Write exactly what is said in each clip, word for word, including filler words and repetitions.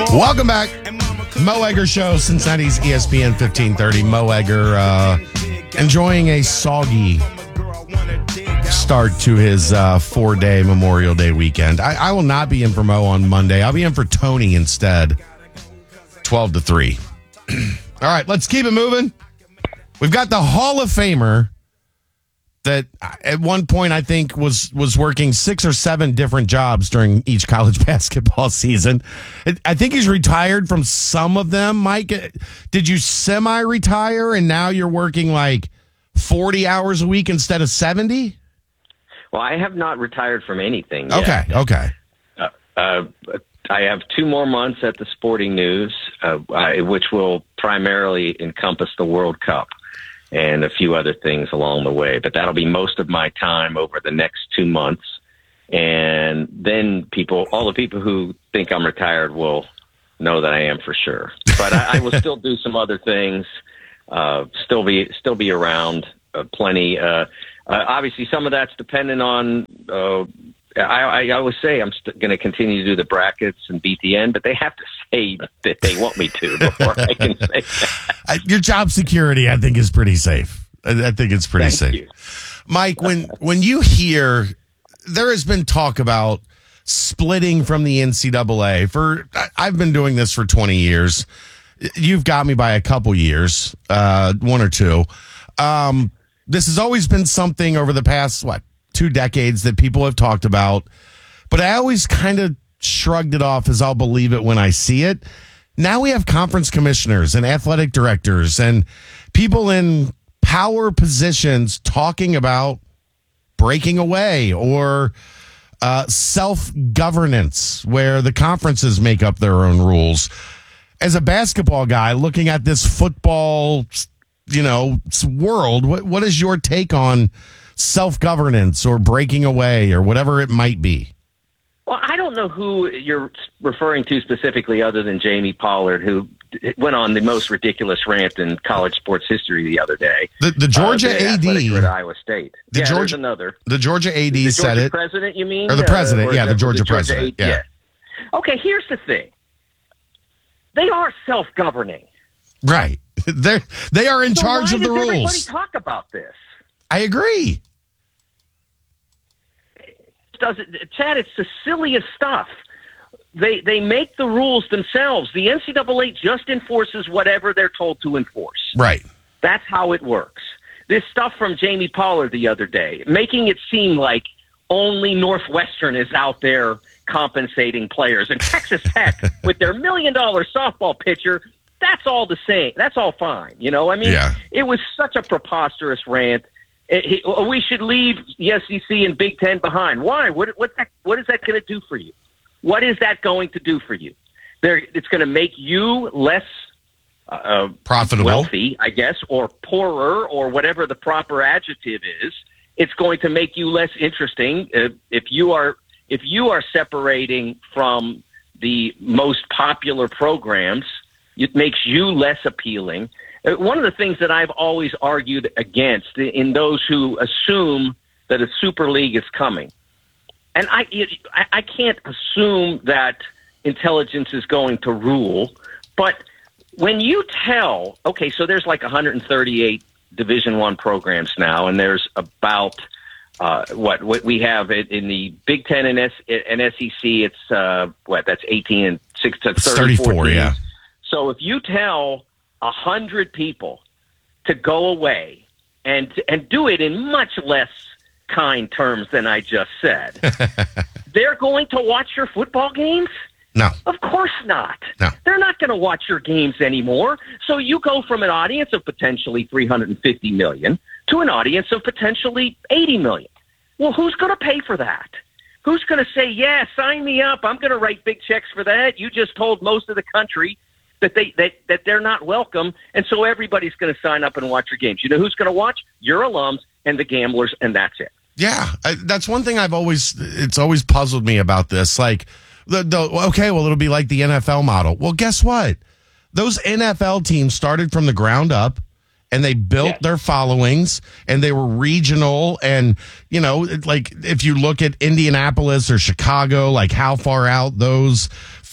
Welcome back. Mo Egger Show, Cincinnati's E S P N fifteen thirty. Mo Egger uh, enjoying a soggy start to his uh, four-day Memorial Day weekend. I, I will not be in for Mo on Monday. I'll be in for Tony instead, twelve to three. All right, let's keep it moving. We've got the Hall of Famer that at one point I think was was working six or seven different jobs during each college basketball season. I think he's retired from some of them. Mike, did you semi-retire and now you're working like forty hours a week instead of seventy? Well, I have not retired from anything yet. Okay, okay. Uh, uh, I have two more months at the Sporting News, uh, I, which will primarily encompass the World Cup and a few other things along the way. But that'll be most of my time over the next two months. And then people, all the people who think I'm retired will know that I am for sure. But I, I will still do some other things, uh, still be still be around uh, plenty. Uh, uh, obviously, some of that's dependent on, uh, I, I always say I'm st- going to continue to do the brackets and B T N, but they have to say that they want me to before I can say that. Your job security, I think, is pretty safe. I, I think it's pretty Thank safe. You. Mike, when, when you hear, there has been talk about splitting from the N C double A. For I've been doing this for twenty years. You've got me by a couple years, uh, one or two. Um, this has always been something over the past, what, two decades that people have talked about, but I always kind of shrugged it off as I'll believe it when I see it. Now we have conference commissioners and athletic directors and people in power positions talking about breaking away or uh, self-governance where the conferences make up their own rules. As a basketball guy looking at this football, you know, world, what what is your take on self-governance or breaking away or whatever it might be? Well, I don't know who you're referring to specifically other than Jamie Pollard, who went on the most ridiculous rant in college sports history the other day. The, the Georgia uh, the A D. At Iowa State. The yeah, Georgia, there's another. The Georgia A D the said Georgia it. president, you mean? Or the president, uh, or yeah, the, the Georgia, the Georgia president. A D, yeah. yeah. Okay, here's the thing. They are self-governing. Right. They're, they are in so charge why of the does everybody rules. Talk about this. I agree. Does it, Chad, it's the silliest stuff. They they make the rules themselves. The N C double A just enforces whatever they're told to enforce. Right. That's how it works. This stuff from Jamie Pollard the other day, making it seem like only Northwestern is out there compensating players. And Texas Tech, with their million-dollar softball pitcher, that's all the same. That's all fine. You know, I mean, yeah. It was such a preposterous rant. It, he, we should leave the S E C and Big Ten behind. Why? What, what, that, what is that going to do for you? What is that going to do for you? There, it's going to make you less uh, profitable, wealthy, I guess, or poorer, or whatever the proper adjective is. It's going to make you less interesting uh, if you are if you are separating from the most popular programs. It makes you less appealing. Uh, one of the things that I've always argued against in those who assume that a super league is coming. And I, I can't assume that intelligence is going to rule, but when you tell, okay, so there's like one hundred thirty-eight Division One programs now, and there's about uh, what what we have in the Big Ten and, S, and S E C. It's uh, what that's eighteen and six to thirty-four, yeah. So if you tell a hundred people to go away and and do it in much less kind terms than I just said, they're going to watch your football games? No. Of course not. No. They're not going to watch your games anymore. So you go from an audience of potentially three hundred fifty million to an audience of potentially eighty million. Well, who's going to pay for that? Who's going to say, yeah, sign me up. I'm going to write big checks for that. You just told most of the country that they that, that they're not welcome, and so everybody's going to sign up and watch your games. You know who's going to watch? Your alums and the gamblers, and that's it. Yeah, I, that's one thing I've always, it's always puzzled me about this. Like, the, the okay, well, it'll be like the N F L model. Well, guess what? Those N F L teams started from the ground up, and they built yeah. their followings, and they were regional. And, you know, like if you look at Indianapolis or Chicago, like how far out those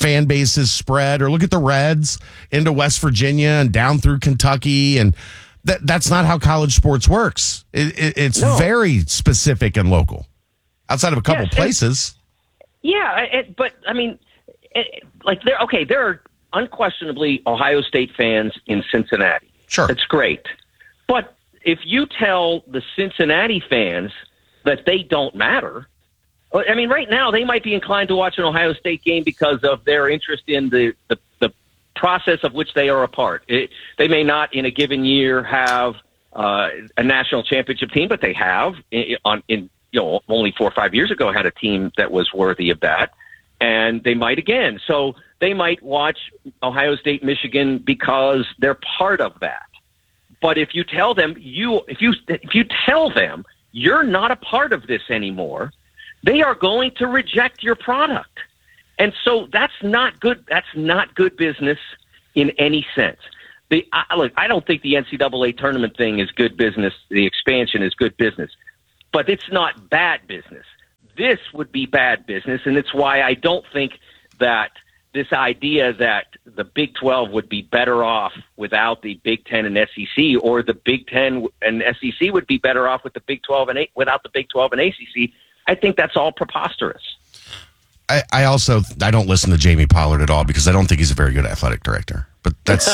fan bases spread, or look at the Reds into West Virginia and down through Kentucky. And that that's not how college sports works. It, it, it's No. very specific and local outside of a couple Yes, places. Yeah, it, but I mean, it, like there. Okay, there are unquestionably Ohio State fans in Cincinnati. Sure. That's great. But if you tell the Cincinnati fans that they don't matter, I mean, right now they might be inclined to watch an Ohio State game because of their interest in the, the, the process of which they are a part. It, they may not in a given year have uh, a national championship team, but they have in, on, in, you know, only four or five years ago had a team that was worthy of that. And they might again. So they might watch Ohio State, Michigan because they're part of that. But if you tell them you if you if you tell them you're not a part of this anymore, they are going to reject your product. And so that's not good. That's not good business in any sense. The I, look, I don't think the N C double A tournament thing is good business. The expansion is good business, but it's not bad business. This would be bad business, and it's why I don't think that this idea that the Big twelve would be better off without the Big Ten and S E C, or the Big Ten and S E C would be better off with the Big twelve and without the Big twelve and A C C. I think that's all preposterous. I, I also I don't listen to Jamie Pollard at all because I don't think he's a very good athletic director. But that's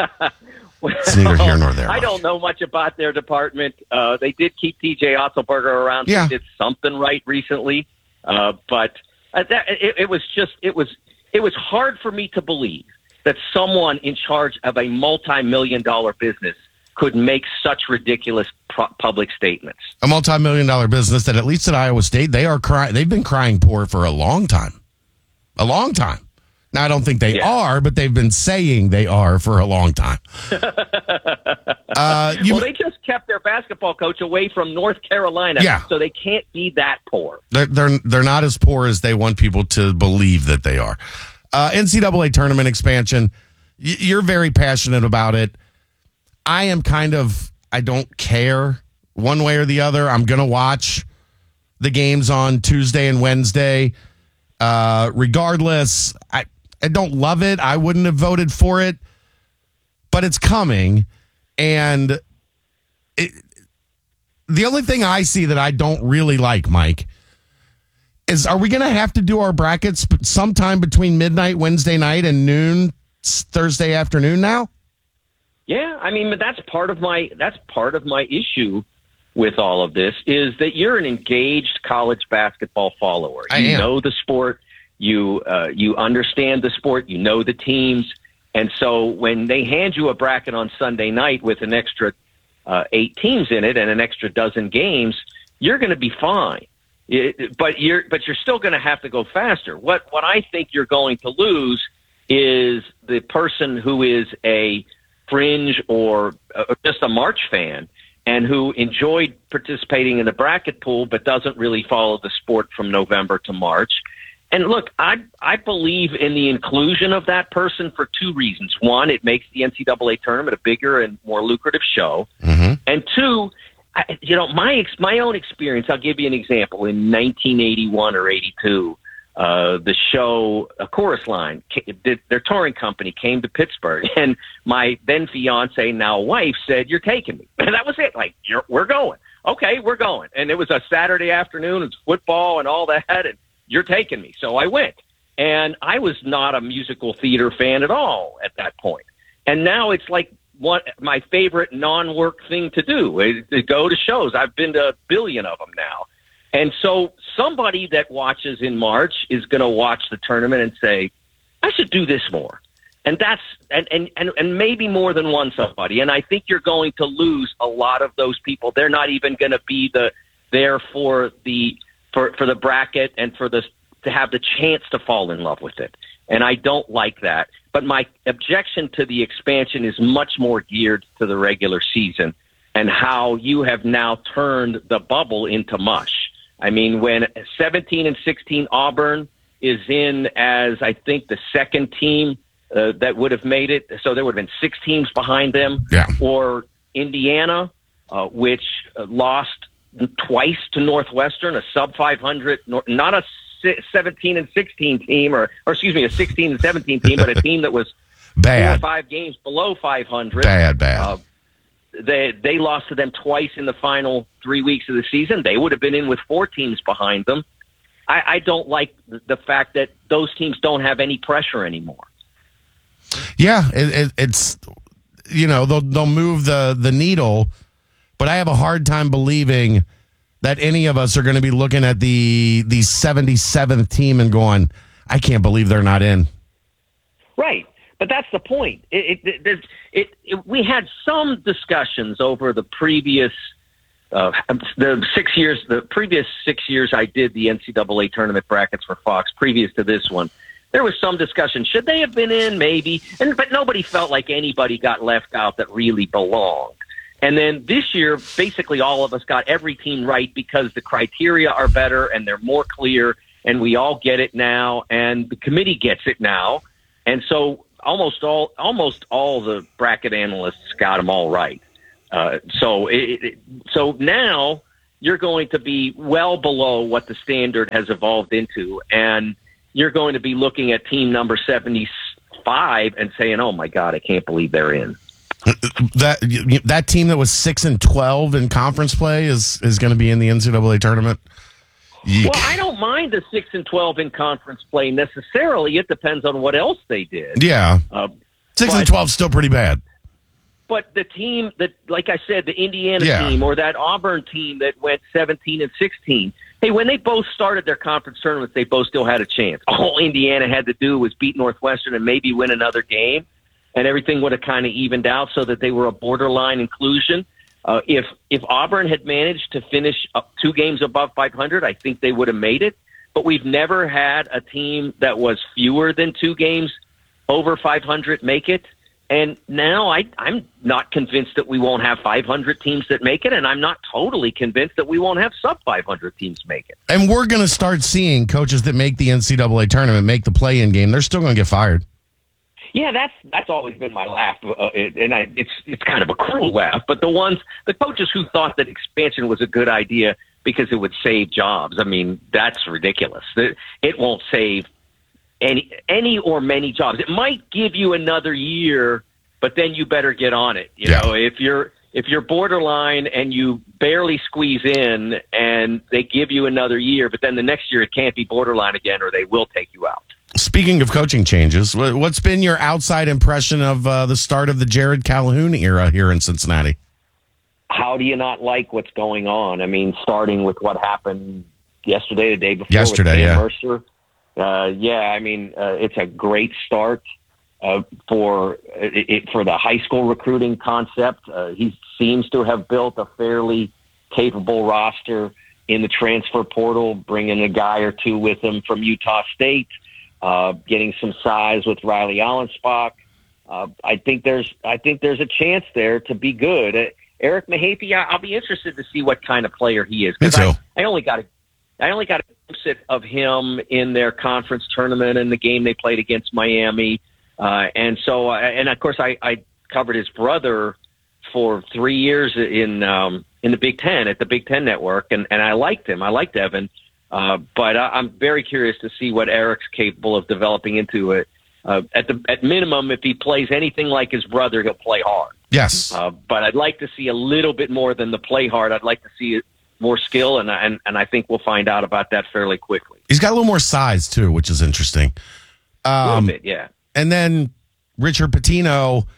it's neither here nor there. I Mike. don't know much about their department. Uh, they did keep T J Otzelberger around. Yeah. They did something right recently, uh, but uh, that, it, it was just it was. It was hard for me to believe that someone in charge of a multi-million dollar business could make such ridiculous pro- public statements. A multi-million dollar business that at least at Iowa State, they are crying. They've been crying poor for a long time, a long time. Now, I don't think they Yeah. are, but they've been saying they are for a long time. uh, you, Well, they just kept their basketball coach away from North Carolina, Yeah. so they can't be that poor. they're, they're they're not as poor as they want people to believe that they are. Uh, N C double A tournament expansion. Y- you're very passionate about it. I am kind of. I don't care one way or the other. I'm going to watch the games on Tuesday and Wednesday. Uh, regardless, I, I don't love it. I wouldn't have voted for it, but it's coming. And it, the only thing I see that I don't really like, Mike, is are we going to have to do our brackets sometime between midnight Wednesday night and noon Thursday afternoon now? Yeah, I mean, but that's part of my that's part of my issue with all of this is that you're an engaged college basketball follower. I you am. know the sport, you uh, you understand the sport, you know the teams, and so when they hand you a bracket on Sunday night with an extra uh, eight teams in it and an extra dozen games, you're going to be fine. It, but you're but you're still going to have to go faster. What what I think you're going to lose is the person who is a fringe or uh, just a March fan and who enjoyed participating in the bracket pool but doesn't really follow the sport from November to March. And look, I I believe in the inclusion of that person for two reasons. One, it makes the N C double A tournament a bigger and more lucrative show. Mm-hmm. And two, I, you know, my ex, my own experience, I'll give you an example. In nineteen eighty-one or eighty-two, uh, the show, a Chorus Line, did, their touring company came to Pittsburgh, and my then fiance, now wife, said, "You're taking me." And that was it. Like, You're, we're going. Okay, we're going. And it was a Saturday afternoon. It's football and all that, and you're taking me. So I went. And I was not a musical theater fan at all at that point. And now it's like what my favorite non-work thing to do is to go to shows. I've been to a billion of them now. And so somebody that watches in March is going to watch the tournament and say, I should do this more. And that's and, and, and, and maybe more than one somebody. And I think you're going to lose a lot of those people. They're not even going to be the there for the for, for the bracket and for the to have the chance to fall in love with it. And I don't like that. But my objection to the expansion is much more geared to the regular season and how you have now turned the bubble into mush. I mean, when seventeen and sixteen Auburn is in as, I think, the second team uh, that would have made it, so there would have been six teams behind them, Yeah. or Indiana, uh, which uh, lost twice to Northwestern, a sub five hundred, not a seventeen and sixteen team, or, or excuse me, a sixteen and seventeen team, but a team that was bad. four or five games below five hundred. Bad, bad. Uh, they they lost to them twice in the final three weeks of the season. They would have been in with four teams behind them. I, I don't like the fact that those teams don't have any pressure anymore. Yeah, it, it, it's, you know, they'll they'll move the the needle, but I have a hard time believing that any of us are going to be looking at the the seventy-seventh team and going, I can't believe they're not in. Right, but that's the point. It, it, it, it, it we had some discussions over the previous uh, the six years, the previous six years I did the N C double A tournament brackets for Fox. Previous to this one, there was some discussion. Should they have been in? Maybe, and but nobody felt like anybody got left out that really belonged. And then this year, basically all of us got every team right because the criteria are better and they're more clear, and we all get it now, and the committee gets it now. And so almost all almost all the bracket analysts got them all right. Uh, so it, it, so now you're going to be well below what the standard has evolved into, and you're going to be looking at team number seventy-five and saying, "Oh my God, I can't believe they're in." That that team that was six and twelve in conference play is is going to be in the N C double A tournament. Yeek. Well, I don't mind the six and twelve in conference play necessarily. It depends on what else they did. Yeah, uh, six but, and twelve still pretty bad. But the team that, like I said, the Indiana yeah. team or that Auburn team that went seventeen and sixteen. Hey, when they both started their conference tournaments, they both still had a chance. All Indiana had to do was beat Northwestern and maybe win another game, and everything would have kind of evened out so that they were a borderline inclusion. Uh, if if Auburn had managed to finish up two games above five hundred, I think they would have made it. But we've never had a team that was fewer than two games over five hundred make it. And now I, I'm not convinced that we won't have five hundred teams that make it, and I'm not totally convinced that we won't have sub five hundred teams make it. And we're going to start seeing coaches that make the N C double A tournament make the play-in game. They're still going to get fired. Yeah, that's that's always been my laugh, uh, it, and I, it's it's kind of a cruel laugh. But the ones, the coaches who thought that expansion was a good idea because it would save jobs, I mean, that's ridiculous. It, it won't save any any or many jobs. It might give you another year, but then you better get on it. You yeah. know, if you're if you're borderline and you barely squeeze in, and they give you another year, but then the next year it can't be borderline again, or they will take you out. Speaking of coaching changes, what's been your outside impression of uh, the start of the Jared Calhoun era here in Cincinnati? How do you not like what's going on? I mean, starting with what happened yesterday, the day before. Yesterday, with Dan yeah. Mercer. Uh, yeah, I mean, uh, it's a great start uh, for it, it, for the high school recruiting concept. Uh, he seems to have built a fairly capable roster in the transfer portal, bringing a guy or two with him from Utah State. Uh, getting some size with Riley Allenspach. Uh, I think there's, I think there's a chance there to be good. Uh, Eric Mahaffey, I'll be interested to see what kind of player he is. Me too. I, I only got a, I only got a glimpse of him in their conference tournament and the game they played against Miami. Uh, and so, uh, and of course, I, I covered his brother for three years in um, in the Big Ten at the Big Ten Network, and, and I liked him. I liked Evan. Uh, but I, I'm very curious to see what Eric's capable of developing into it. Uh, at the at minimum, if he plays anything like his brother, he'll play hard. Yes. Uh, but I'd like to see a little bit more than the play hard. I'd like to see more skill, and and and I think we'll find out about that fairly quickly. He's got a little more size too, which is interesting. Um, a little bit, yeah. And then Richard Pitino.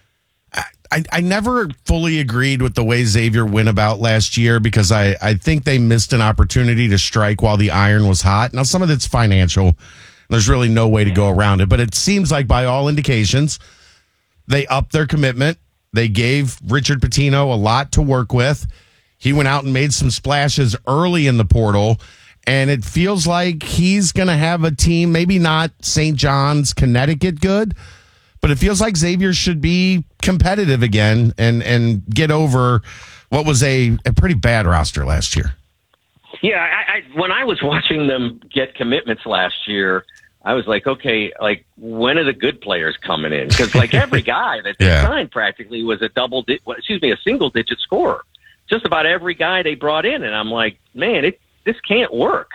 I, I never fully agreed with the way Xavier went about last year because I, I think they missed an opportunity to strike while the iron was hot. Now, some of it's financial. There's really no way to go around it. But it seems like by all indications, they upped their commitment. They gave Richard Pitino a lot to work with. He went out and made some splashes early in the portal. And it feels like he's going to have a team, maybe not Saint John's, Connecticut good, but it feels like Xavier should be competitive again and, and get over what was a, a pretty bad roster last year. Yeah, I, I, when I was watching them get commitments last year, I was like, okay, like when are the good players coming in? Because like every guy that they yeah. signed practically was a double, di- excuse me, a single digit scorer. Just about every guy they brought in, and I'm like, man, it this can't work.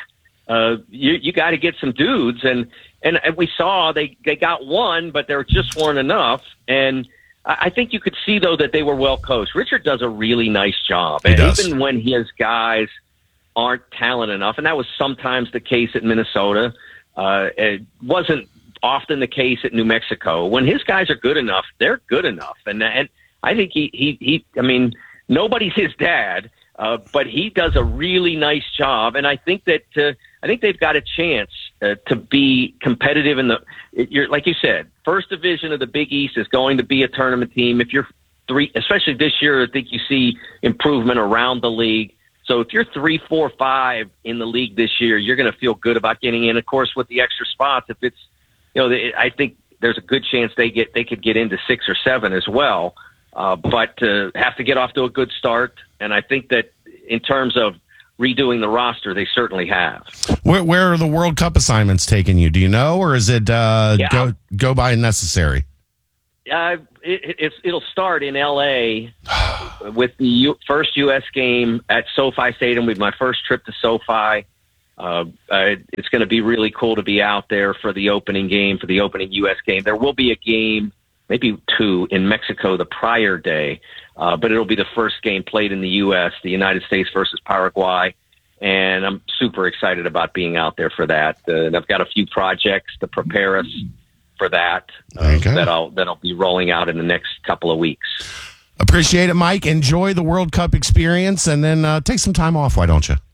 uh, you you got to get some dudes, and and we saw they they got one, but there just weren't enough. And I think you could see though that they were well coached. Richard does a really nice job, He and does. even when his guys aren't talented enough, and that was sometimes the case at Minnesota. Uh, it wasn't often the case at New Mexico. When his guys are good enough, they're good enough, and and I think he he, he I mean, nobody's his dad, uh, but he does a really nice job, and I think that uh, I think they've got a chance uh, to be competitive in the. You're like you said, first division of the Big East is going to be a tournament team. If you're three, especially this year, I think you see improvement around the league. So if you're three, four, five in the league this year, you're going to feel good about getting in. Of course, with the extra spots, if it's, you know, I think there's a good chance they get they could get into six or seven as well. Uh, but uh, have to get off to a good start, and I think that in terms of redoing the roster, they certainly have. Where, where are the World Cup assignments taking you? Do you know, or is it uh, Yeah. go go by necessary? Uh, it, it's, it'll start in L A with the U, first U S game at SoFi Stadium. With my first trip to SoFi, uh, uh, it's going to be really cool to be out there for the opening game, for the opening U S game. There will be a game, maybe two, in Mexico the prior day, uh, but it'll be the first game played in the U S, the United States versus Paraguay. And I'm super excited about being out there for that. Uh, and I've got a few projects to prepare us for that uh, Okay. that I'll that I'll be rolling out in the next couple of weeks. Appreciate it, Mike. Enjoy the World Cup experience, and then uh, take some time off. Why don't you?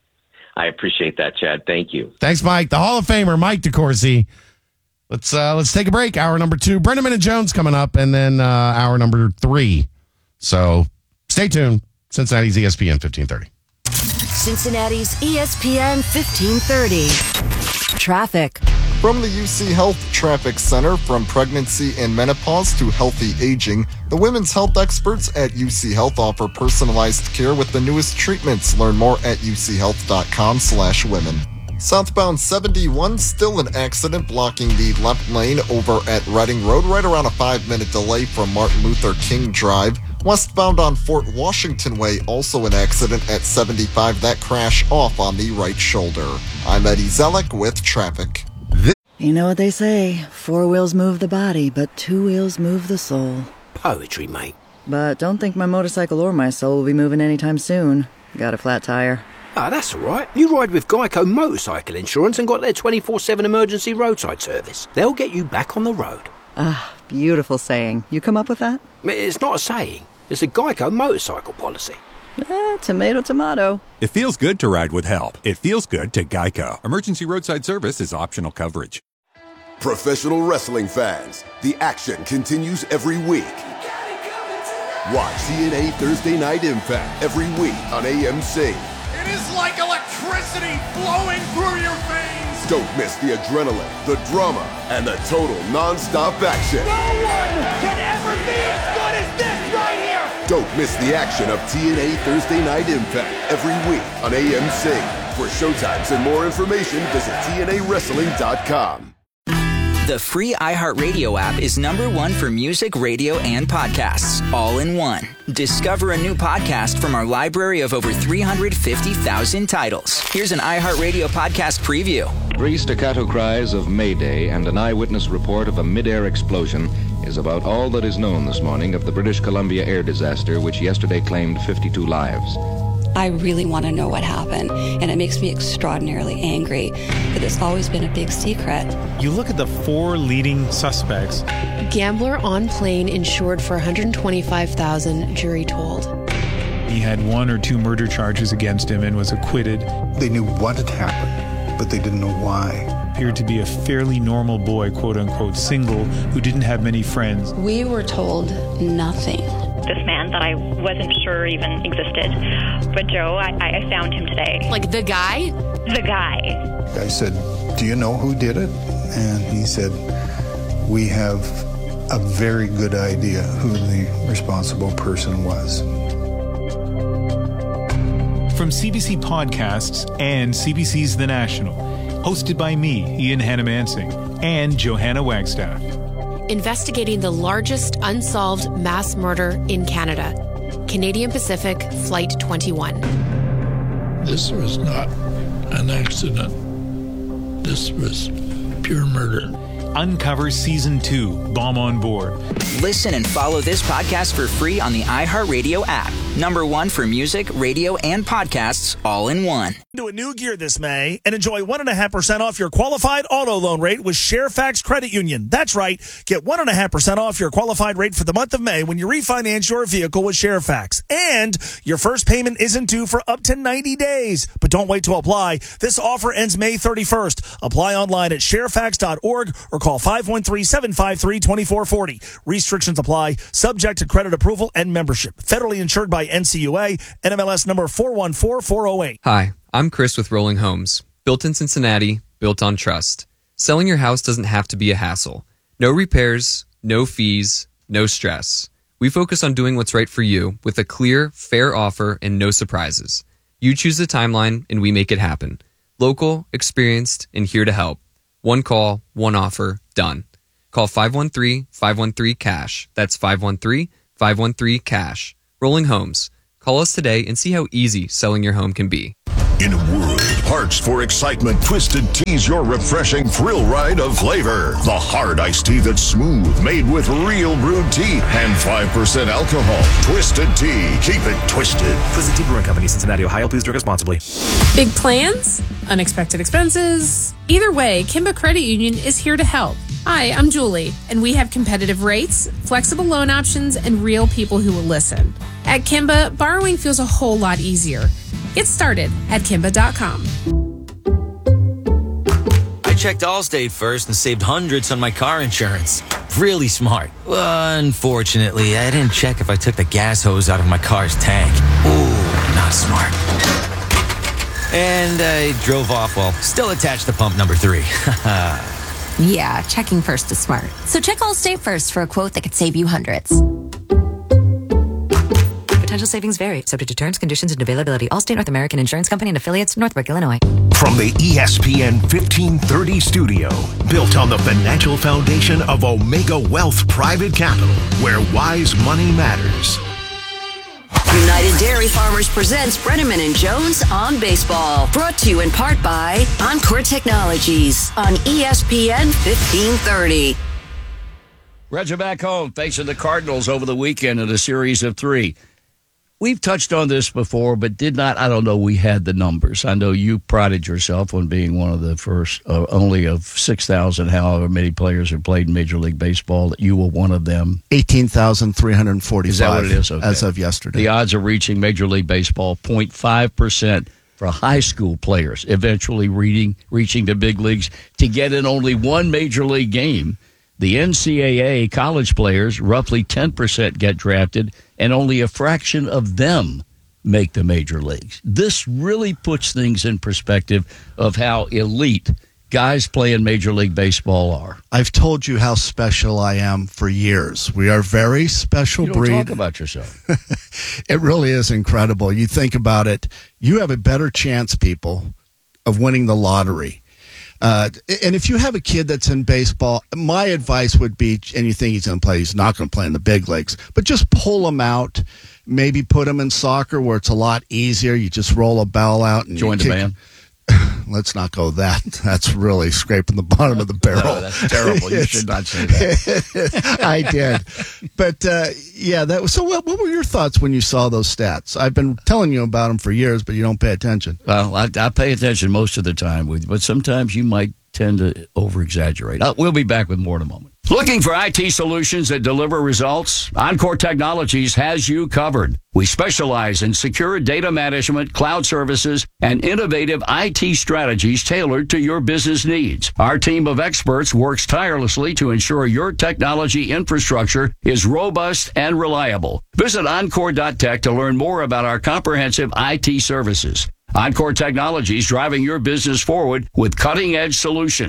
I appreciate that, Chad. Thank you. Thanks, Mike. The Hall of Famer, Mike DeCourcy. Let's uh, let's take a break. Hour number two, Brendan and Jones coming up, and then uh, hour number three. So stay tuned. Cincinnati's E S P N fifteen thirty. Cincinnati's E S P N fifteen thirty. Traffic. From the U C Health Traffic Center, from pregnancy and menopause to healthy aging, the women's health experts at U C Health offer personalized care with the newest treatments. Learn more at uchealth.com slash women. Southbound seventy-one, still an accident blocking the left lane over at Reading Road, right around a five-minute delay from Martin Luther King Drive. Westbound on Fort Washington Way, also an accident at seventy-five. That crash off on the right shoulder. I'm Eddie Zellick with traffic. You know what they say, four wheels move the body, but two wheels move the soul. Poetry, mate. But don't think my motorcycle or my soul will be moving anytime soon. Got a flat tire. Ah, that's all right. You ride with Geico Motorcycle Insurance and got their twenty-four seven emergency roadside service. They'll get you back on the road. Ah, beautiful saying. You come up with that? It's not a saying. It's a Geico motorcycle policy. Eh, tomato, tomato. It feels good to ride with help. It feels good to Geico. Emergency roadside service is optional coverage. Professional wrestling fans, the action continues every week. Watch T N A Thursday Night Impact every week on A M C. It is like electricity flowing through your veins. Don't miss the adrenaline, the drama, and the total non-stop action. No one can ever be as good as this right here. Don't miss the action of T N A Thursday Night Impact every week on A M C. For showtimes and more information, visit T N A wrestling dot com. The free iHeartRadio app is number one for music, radio, and podcasts, all in one. Discover a new podcast from our library of over three hundred fifty thousand titles. Here's an iHeartRadio podcast preview. Three staccato cries of Mayday and an eyewitness report of a mid-air explosion is about all that is known this morning of the British Columbia air disaster, which yesterday claimed fifty-two lives. I really want to know what happened, and it makes me extraordinarily angry that it's always been a big secret. You look at the four leading suspects. Gambler on plane insured for one hundred twenty-five thousand dollars, jury told. He had one or two murder charges against him and was acquitted. They knew what had happened, but they didn't know why. Appeared to be a fairly normal boy, quote-unquote single, who didn't have many friends. We were told nothing. This man that I wasn't sure even existed. But Joe, I, I found him today. Like the guy? The guy. I said, do you know who did it? And he said, we have a very good idea who the responsible person was. From C B C Podcasts and C B C's The National, hosted by me, Ian Hannamansing, and Johanna Wagstaff. Investigating the largest unsolved mass murder in Canada. Canadian Pacific Flight twenty-one. This was not an accident. This was pure murder. Uncover Season two, Bomb on Board. Listen and follow this podcast for free on the iHeartRadio app. Number one for music, radio, and podcasts all in one. Do a new gear this May and enjoy one point five percent off your qualified auto loan rate with Sharefax Credit Union. That's right. Get one point five percent off your qualified rate for the month of May when you refinance your vehicle with Sharefax. And your first payment isn't due for up to ninety days. But don't wait to apply. This offer ends May thirty-first. Apply online at sharefax dot org or call five one three, seven five three, two four four zero. Restrictions apply. Subject to credit approval and membership. Federally insured by N C U A. N M L S number four one four four zero eight. Hi, I'm Chris with Rolling Homes. Built in Cincinnati, built on trust. Selling your house doesn't have to be a hassle. No repairs, no fees, no stress. We focus on doing what's right for you with a clear, fair offer and no surprises. You choose the timeline and we make it happen. Local, experienced, and here to help. One call, one offer, done. Call five one three, five one three, CASH. That's five one three, five one three, CASH. Rolling Homes. Call us today and see how easy selling your home can be. In a world parched for excitement, Twisted Tea's your refreshing thrill ride of flavor. The hard iced tea that's smooth, made with real brewed tea and five percent alcohol. Twisted Tea. Keep it twisted. Twisted Tea Brewing Company, Cincinnati, Ohio. Please drink responsibly. Big plans? Unexpected expenses? Either way, Kimba Credit Union is here to help. Hi, I'm Julie, and we have competitive rates, flexible loan options, and real people who will listen. At Kimba, borrowing feels a whole lot easier. Get started at Kimba dot com. I checked Allstate first and saved hundreds on my car insurance. Really smart. Unfortunately, I didn't check if I took the gas hose out of my car's tank. Ooh, not smart. And I drove off while still attached to pump number three. Yeah, checking first is smart. So check Allstate first for a quote that could save you hundreds. Potential savings vary, subject to terms, conditions, and availability. Allstate North American Insurance Company and affiliates, Northbrook, Illinois. From the E S P N fifteen thirty studio, built on the financial foundation of Omega Wealth Private Capital, where wise money matters. United Dairy Farmers presents Brenneman and Jones on Baseball. Brought to you in part by Encore Technologies on E S P N fifteen thirty. Reds are back home facing the Cardinals over the weekend in a series of three. We've touched on this before, but did not, I don't know, we had the numbers. I know you prided yourself on being one of the first, uh, only of six thousand, however many players have played in Major League Baseball, that you were one of them. eighteen thousand three hundred forty-five. Is that what it is? Okay. As of yesterday. The odds of reaching Major League Baseball, zero point five percent for high school players, eventually reading, reaching the big leagues to get in only one Major League game. The N C double A college players, roughly ten percent get drafted, and only a fraction of them make the major leagues. This really puts things in perspective of how elite guys playing Major League Baseball are. I've told you how special I am for years. We are very special you don't breed. Talk about yourself. It really is incredible. You think about it, you have a better chance, people, of winning the lottery. Uh, and if you have a kid that's in baseball, my advice would be, and you think he's going to play, he's not going to play in the big leagues, but just pull him out, maybe put him in soccer where it's a lot easier. You just roll a ball out and join the band. Let's not go that. That's really scraping the bottom of the barrel. No, that's terrible. You should not say that. I did. But, uh, yeah, that was, so what, what were your thoughts when you saw those stats? I've been telling you about them for years, but you don't pay attention. Well, I, I pay attention most of the time, with, but sometimes you might tend to over-exaggerate. Uh, we'll be back with more in a moment. Looking for I T solutions that deliver results? Encore Technologies has you covered. We specialize in secure data management, cloud services, and innovative I T strategies tailored to your business needs. Our team of experts works tirelessly to ensure your technology infrastructure is robust and reliable. Visit encore dot tech to learn more about our comprehensive I T services. Encore Technologies driving your business forward with cutting-edge solutions.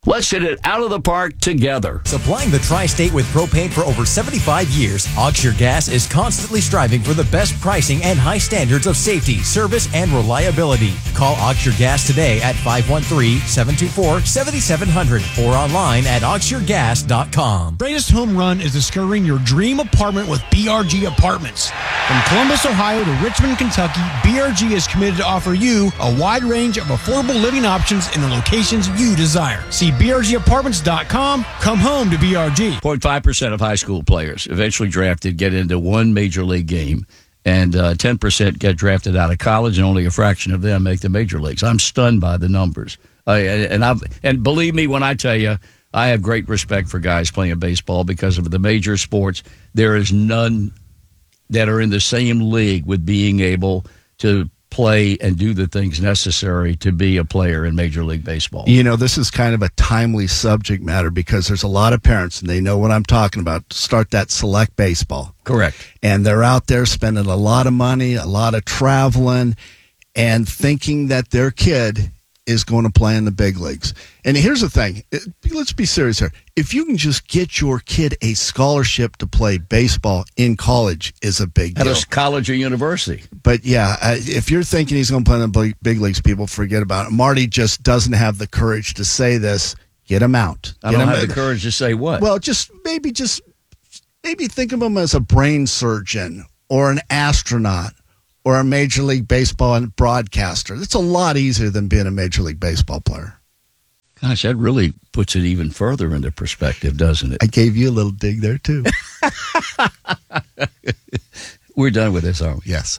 Let's hit it out of the park together. Supplying the tri-state with propane for over seventy-five years, Auxure Gas is constantly striving for the best pricing and high standards of safety, service, and reliability. Call Auxure Gas today at five one three, seven two four, seven seven zero zero or online at auxure gas dot com. Greatest home run is discovering your dream apartment with B R G Apartments. From Columbus, Ohio to Richmond, Kentucky, B R G is committed to offer you a wide range of affordable living options in the locations you desire. See B R G apartments dot com. Come home to B R G. zero point five percent of high school players eventually drafted get into one major league game, and uh, ten percent get drafted out of college, and only a fraction of them make the major leagues. I'm stunned by the numbers. Uh, and I've, and believe me when I tell you, I have great respect for guys playing baseball because of the major sports. There is none that are in the same league with being able to play and do the things necessary to be a player in Major League Baseball. You know, this is kind of a timely subject matter because there's a lot of parents, and they know what I'm talking about, start that select baseball. Correct. And they're out there spending a lot of money, a lot of traveling, and thinking that their kid is going to play in the big leagues. And here's the thing. Let's be serious here. If you can just get your kid a scholarship to play baseball in college is a big deal. At a college or university. But, yeah, if you're thinking he's going to play in the big leagues, people forget about it. Marty just doesn't have the courage to say this. Get him out. I Get don't him have out. the courage to say what? Well, just maybe just maybe think of him as a brain surgeon or an astronaut or a Major League Baseball broadcaster. That's a lot easier than being a Major League Baseball player. Gosh, that really puts it even further into perspective, doesn't it? I gave you a little dig there, too. We're done with this, aren't we? Yes.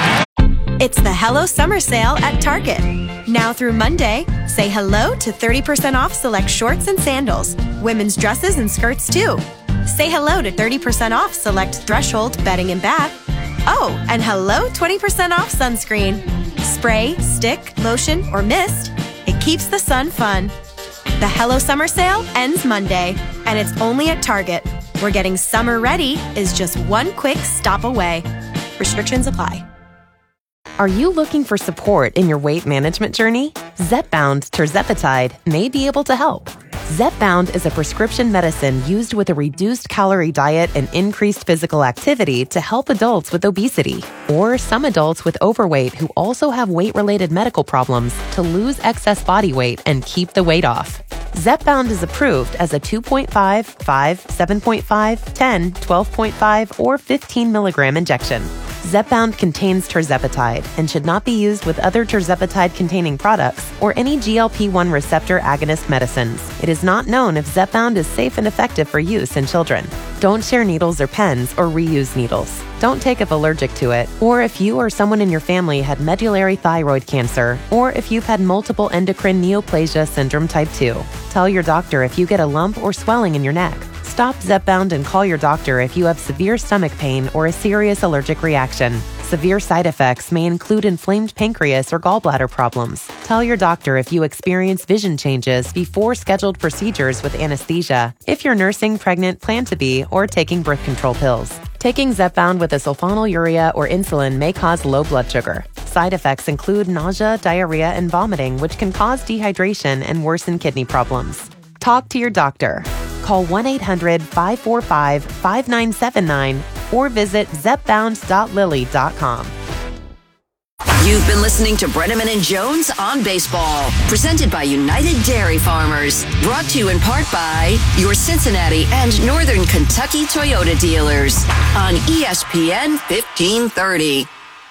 It's the Hello Summer Sale at Target. Now through Monday, say hello to thirty percent off select shorts and sandals, women's dresses and skirts, too. Say hello to thirty percent off select Threshold bedding and bath. Oh, and hello, twenty percent off sunscreen. Spray, stick, lotion, or mist. It keeps the sun fun. The Hello Summer Sale ends Monday, and it's only at Target, where getting summer ready is just one quick stop away. Restrictions apply. Are you looking for support in your weight management journey? Zepbound Tirzepatide may be able to help. Zepbound is a prescription medicine used with a reduced calorie diet and increased physical activity to help adults with obesity or some adults with overweight who also have weight-related medical problems to lose excess body weight and keep the weight off. Zepbound is approved as a two point five, five, seven point five, ten, twelve point five, or fifteen milligram injection. Zepbound contains tirzepatide and should not be used with other tirzepatide-containing products or any G L P one receptor agonist medicines. It is not known if Zepbound is safe and effective for use in children. Don't share needles or pens or reuse needles. Don't take if allergic to it, or if you or someone in your family had medullary thyroid cancer, or if you've had multiple endocrine neoplasia syndrome type two. Tell your doctor if you get a lump or swelling in your neck. Stop Zepbound and call your doctor if you have severe stomach pain or a serious allergic reaction. Severe side effects may include inflamed pancreas or gallbladder problems. Tell your doctor if you experience vision changes before scheduled procedures with anesthesia, if you're nursing, pregnant, plan to be, or taking birth control pills. Taking Zepbound with a sulfonylurea or insulin may cause low blood sugar. Side effects include nausea, diarrhea, and vomiting, which can cause dehydration and worsen kidney problems. Talk to your doctor. Call one eight hundred, five four five, five nine seven nine or visit zepbound dot lilly dot com. You've been listening to Brenneman and Jones on Baseball, presented by United Dairy Farmers, brought to you in part by your Cincinnati and Northern Kentucky Toyota dealers on E S P N fifteen thirty.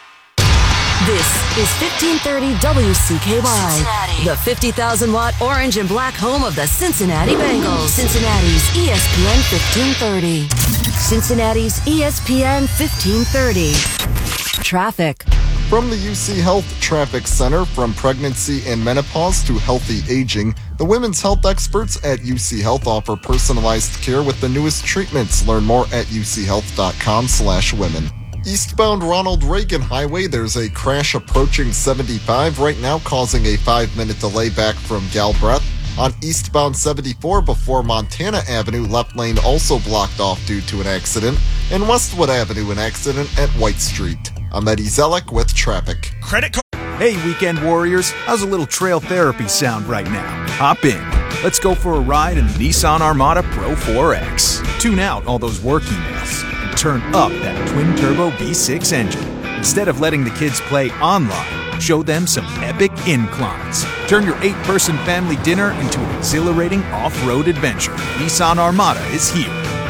This is fifteen thirty W C K Y, Cincinnati. The fifty thousand watt orange and black home of the Cincinnati Bengals. Cincinnati's E S P N fifteen thirty. Cincinnati's E S P N fifteen thirty. Traffic. From the U C Health Traffic Center, from pregnancy and menopause to healthy aging, the women's health experts at U C Health offer personalized care with the newest treatments. Learn more at u c health dot com slash women. Eastbound Ronald Reagan Highway, there's a crash approaching seventy-five right now, causing a five-minute delay back from Galbraith. On eastbound seventy-four before Montana Avenue, left lane also blocked off due to an accident. And Westwood Avenue, an accident at White Street. I'm Eddie Zellick with traffic. Credit card. Hey, weekend warriors. How's a little trail therapy sound right now? Hop in. Let's go for a ride in the Nissan Armada Pro four X. Tune out all those work emails and turn up that twin-turbo V six engine. Instead of letting the kids play online, show them some epic inclines. Turn your eight-person family dinner into an exhilarating off-road adventure. Nissan Armada is here.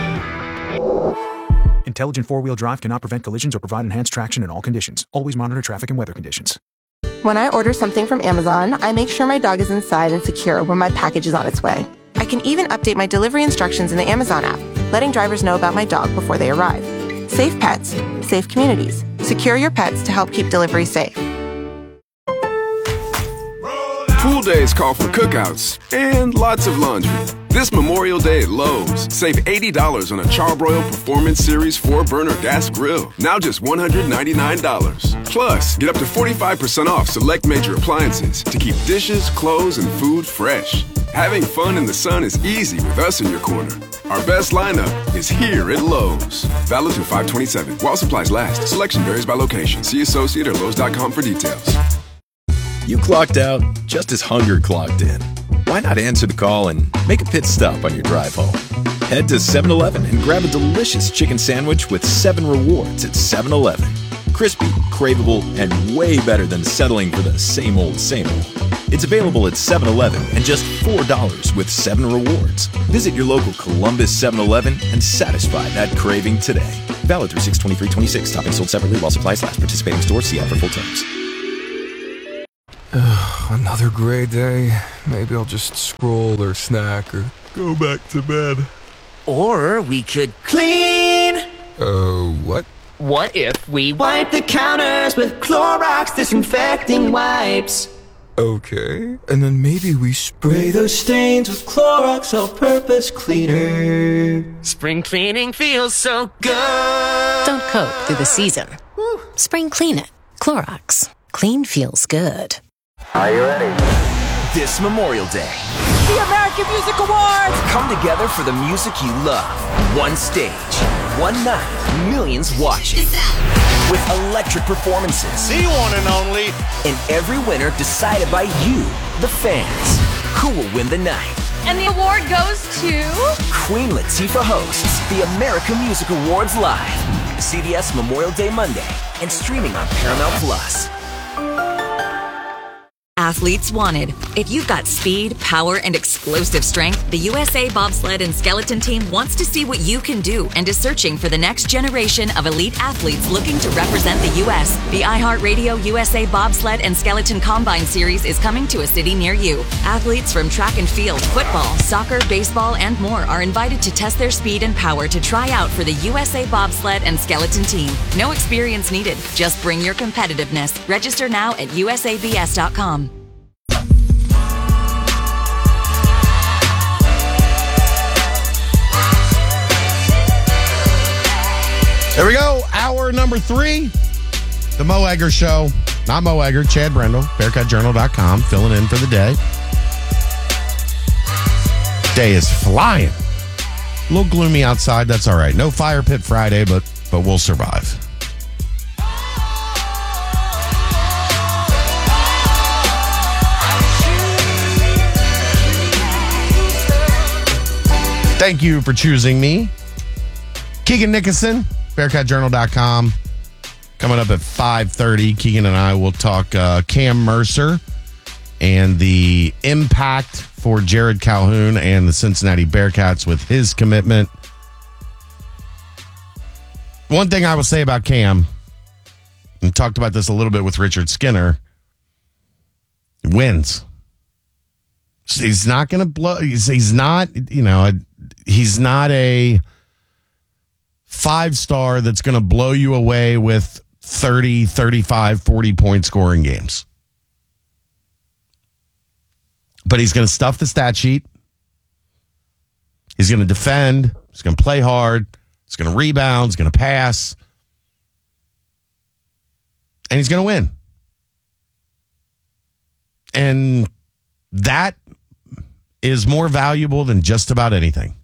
Intelligent four-wheel drive cannot prevent collisions or provide enhanced traction in all conditions. Always monitor traffic and weather conditions. When I order something from Amazon, I make sure my dog is inside and secure when my package is on its way. I can even update my delivery instructions in the Amazon app, letting drivers know about my dog before they arrive. Safe pets, safe communities. Secure your pets to help keep delivery safe. Pool days call for cookouts and lots of laundry. This Memorial Day at Lowe's, save eighty dollars on a Charbroil Performance Series four burner gas grill. Now just one hundred ninety-nine dollars. Plus, get up to forty-five percent off select major appliances to keep dishes, clothes, and food fresh. Having fun in the sun is easy with us in your corner. Our best lineup is here at Lowe's. Valid through five twenty-seven. While supplies last. Selection varies by location. See associate or lowes dot com for details. You clocked out just as hunger clocked in. Why not answer the call and make a pit stop on your drive home? Head to seven eleven and grab a delicious chicken sandwich with seven rewards at seven eleven. Crispy, craveable, and way better than settling for the same old, same old. It's available at seven eleven and just four dollars with seven rewards. Visit your local Columbus seven eleven and satisfy that craving today. Valid through six twenty-three twenty-six. Topping sold separately while supplies last. Participating stores. See offer full terms. Another gray day. Maybe I'll just scroll or snack or go back to bed. Or we could clean. Oh, uh, what? What if we wipe the counters with Clorox disinfecting wipes? Okay. And then maybe we spray those stains with Clorox all-purpose cleaner. Spring cleaning feels so good. Don't cope through the season. Woo. Spring clean it. Clorox. Clean feels good. Are you ready? This Memorial Day, the American Music Awards come together for the music you love. One stage, one night, millions watching. With electric performances. The one and only. And every winner decided by you, the fans. Who will win the night? And the award goes to... Queen Latifah hosts the American Music Awards live. C B S Memorial Day Monday and streaming on Paramount Plus. Athletes wanted. If you've got speed, power, and explosive strength, the U S A Bobsled and Skeleton Team wants to see what you can do and is searching for the next generation of elite athletes looking to represent the U S. The iHeartRadio U S A Bobsled and Skeleton Combine Series is coming to a city near you. Athletes from track and field, football, soccer, baseball, and more are invited to test their speed and power to try out for the U S A Bobsled and Skeleton Team. No experience needed. Just bring your competitiveness. Register now at U S A B S dot com. There we go. Hour number three. The Mo Egger Show. Not Mo Egger, Chad Brendel, Bearcat Journal dot com, filling in for the day. Day is flying. A little gloomy outside. That's all right. No Fire Pit Friday, but but we'll survive. Thank you for choosing me. Keegan Nicholson, Bearcat Journal dot com. Coming up at five thirty, Keegan and I will talk uh, Cam Mercer and the impact for Jared Calhoun and the Cincinnati Bearcats with his commitment. One thing I will say about Cam, and talked about this a little bit with Richard Skinner, wins. He's not going to blow. He's, he's not, you know, he's not a five-star that's going to blow you away with thirty, thirty-five, forty-point scoring games. But he's going to stuff the stat sheet. He's going to defend. He's going to play hard. He's going to rebound. He's going to pass. And he's going to win. And that is more valuable than just about anything.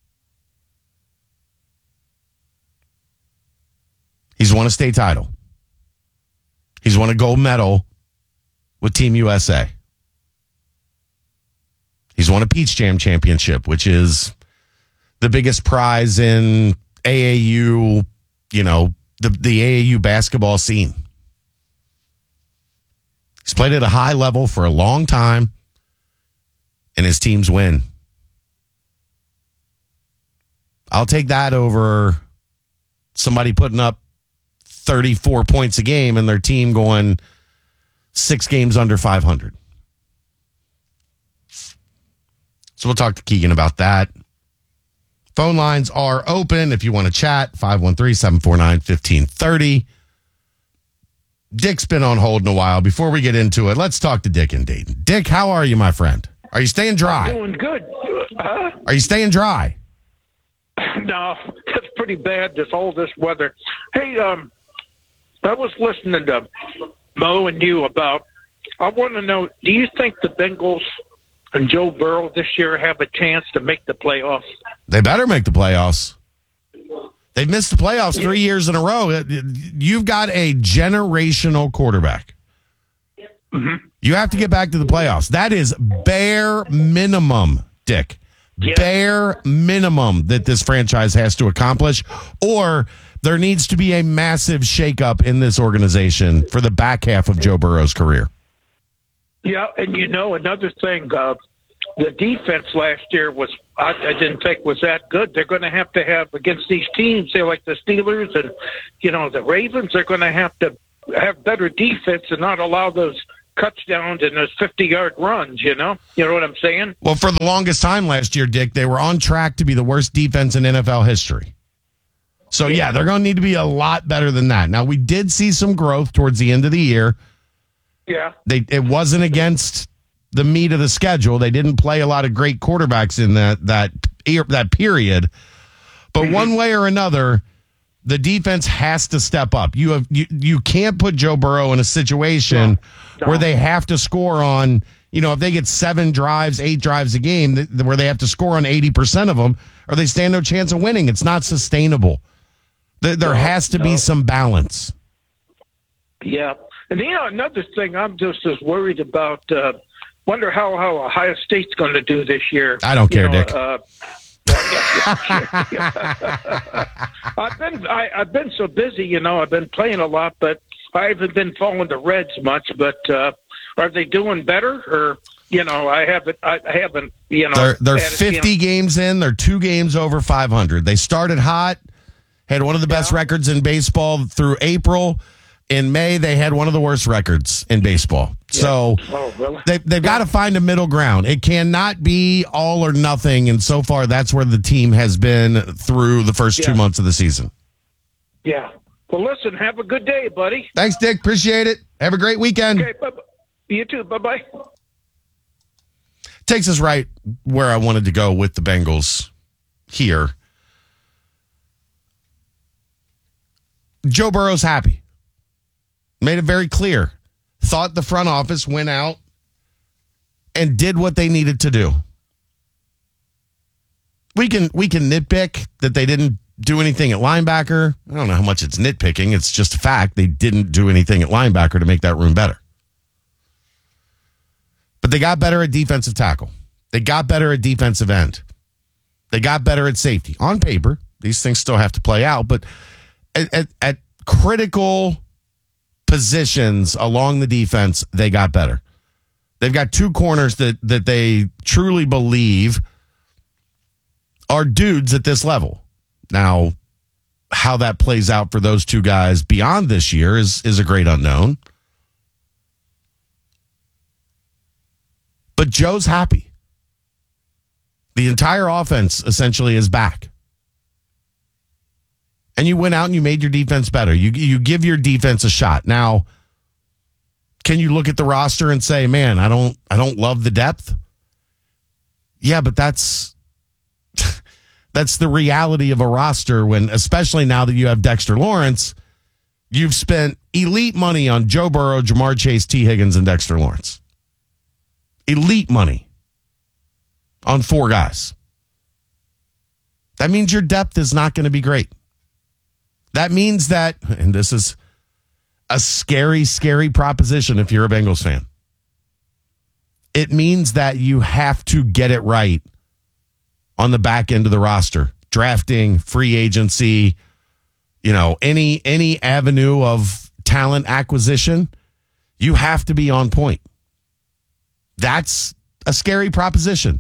He's won a state title. He's won a gold medal with Team U S A. He's won a Peach Jam championship, which is the biggest prize in A A U, you know, the, the A A U basketball scene. He's played at a high level for a long time, and his teams win. I'll take that over somebody putting up thirty-four points a game and their team going six games under five hundred. So we'll talk to Keegan about that. Phone lines are open if you want to chat. five one three, seven four nine, one five three zero. Dick's been on hold in a while. Before we get into it, let's talk to Dick in Dayton. Dick, how are you, my friend? Are you staying dry? I'm doing good. Huh? Are you staying dry? No, it's pretty bad, this all this weather. Hey, um, I was listening to Mo and you about, I want to know, do you think the Bengals and Joe Burrow this year have a chance to make the playoffs? They better make the playoffs. They've missed the playoffs three years in a row. You've got a generational quarterback. Mm-hmm. You have to get back to the playoffs. That is bare minimum, Dick. Yeah. Bare minimum that this franchise has to accomplish, or there needs to be a massive shakeup in this organization for the back half of Joe Burrow's career. Yeah, and you know, another thing, uh, the defense last year was, I, I didn't think was that good. They're going to have to have, against these teams, say like the Steelers and, you know, the Ravens, they're going to have to have better defense and not allow those touchdowns and those fifty-yard runs, you know? You know what I'm saying? Well, for the longest time last year, Dick, they were on track to be the worst defense in N F L history. So, yeah, they're going to need to be a lot better than that. Now, we did see some growth towards the end of the year. Yeah. They It wasn't against the meat of the schedule. They didn't play a lot of great quarterbacks in that that, that period. But mm-hmm. one way or another, the defense has to step up. You have you, you can't put Joe Burrow in a situation no. No. where they have to score on, you know, if they get seven drives, eight drives a game, th- where they have to score on eighty percent of them, or they stand no chance of winning. It's not sustainable. There, there no, has to no. be some balance. Yeah. And, you know, another thing I'm just as worried about, uh, wonder how, how Ohio State's going to do this year. I don't you care, know, Dick. Uh, I've been I, I've been so busy, you know. I've been playing a lot, but I haven't been following the Reds much. But uh, are they doing better, or you know, I haven't I haven't you know. They're, they're had, fifty you know, games in. They're two games over five hundred. They started hot, had one of the best yeah. records in baseball through April. In May, they had one of the worst records in baseball. Yeah. So oh, really? they, they've got to find a middle ground. It cannot be all or nothing. And so far, that's where the team has been through the first yeah. two months of the season. Yeah. Well, listen, have a good day, buddy. Thanks, Dick. Appreciate it. Have a great weekend. Okay, bye-bye. You too. Bye-bye. Takes us right where I wanted to go with the Bengals here. Joe Burrow's happy. Made it very clear. Thought the front office went out and did what they needed to do. We can we can nitpick that they didn't do anything at linebacker. I don't know how much it's nitpicking. It's just a fact. They didn't do anything at linebacker to make that room better. But they got better at defensive tackle. They got better at defensive end. They got better at safety. On paper, these things still have to play out, but at, at, at critical positions along the defense, they got better. They've got two corners that that they truly believe are dudes at this level. Now, how that plays out for those two guys beyond this year is, is a great unknown. But Joe's happy. The entire offense essentially is back. And you went out and you made your defense better. You you give your defense a shot. Now, can you look at the roster and say, "Man, I don't I don't love the depth"? Yeah, but that's that's the reality of a roster when, especially now that you have Dexter Lawrence, you've spent elite money on Joe Burrow, Jamar Chase, T. Higgins, and Dexter Lawrence. Elite money on four guys. That means your depth is not going to be great. That means that, and this is a scary, scary proposition if you're a Bengals fan. It means that you have to get it right on the back end of the roster. Drafting, free agency, you know, any any avenue of talent acquisition, you have to be on point. That's a scary proposition.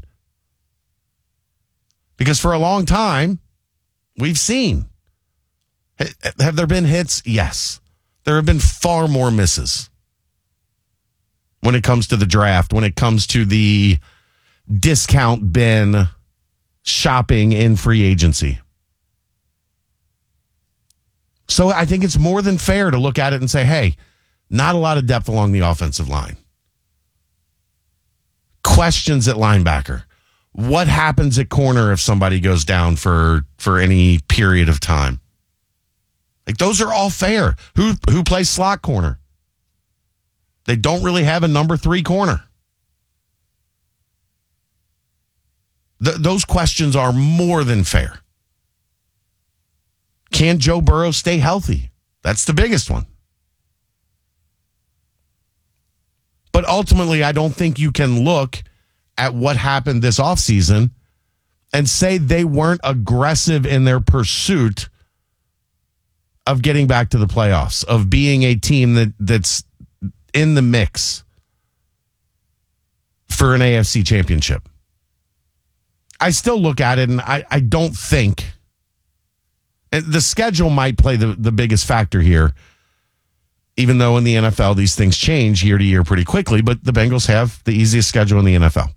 Because for a long time, we've seen. Have there been hits? Yes. There have been far more misses when it comes to the draft, when it comes to the discount bin shopping in free agency. So I think it's more than fair to look at it and say, hey, not a lot of depth along the offensive line. Questions at linebacker. What happens at corner if somebody goes down for, for any period of time? Like, those are all fair. Who who plays slot corner? They don't really have a number three corner. Th- those questions are more than fair. Can Joe Burrow stay healthy? That's the biggest one. But ultimately, I don't think you can look at what happened this offseason and say they weren't aggressive in their pursuit of getting back to the playoffs, of being a team that, that's in the mix for an A F C championship. I still look at it and I, I don't think, and the schedule might play the, the biggest factor here, even though in the N F L these things change year to year pretty quickly, but the Bengals have the easiest schedule in the N F L.